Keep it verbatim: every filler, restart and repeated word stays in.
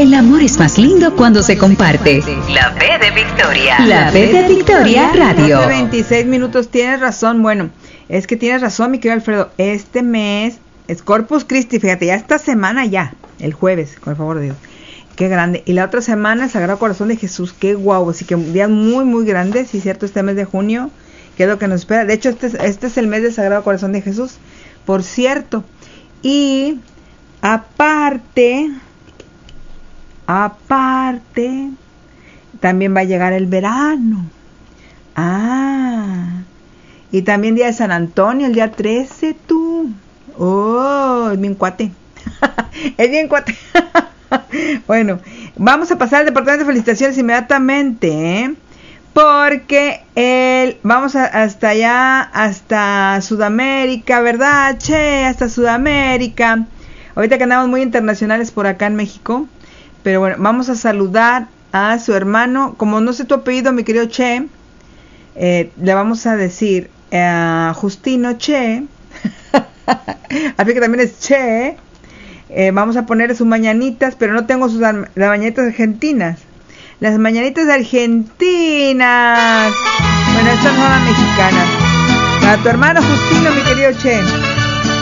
El amor es más lindo cuando se comparte. La B de Victoria. La B de Victoria Radio. Hace veintiséis minutos, tienes razón. Bueno, es que tienes razón, mi querido Alfredo. Este mes es Corpus Christi, fíjate, ya esta semana ya, el jueves, con el favor de Dios. Qué grande. Y la otra semana, el Sagrado Corazón de Jesús, qué guau. Así que días muy, muy grandes, sí, cierto, este mes de junio, que es lo que nos espera. De hecho, este es, este es el mes del Sagrado Corazón de Jesús, por cierto. Y aparte, aparte, también va a llegar el verano. Ah, y también día de San Antonio, el día trece, tú. Oh, es bien cuate. Es bien cuate. Bueno, vamos a pasar al departamento de felicitaciones inmediatamente, ¿eh? Porque el, vamos a, hasta allá, hasta Sudamérica, ¿verdad? Che, hasta Sudamérica. Ahorita que andamos muy internacionales por acá en México. Pero bueno, vamos a saludar a su hermano. Como no sé tu apellido, mi querido Che, eh, le vamos a decir a eh, Justino Che. Así que también es Che. Eh, vamos a poner sus mañanitas, pero no tengo sus las mañanitas argentinas. Las mañanitas argentinas. Bueno, estas son las mexicanas. Para tu hermano Justino, mi querido Che.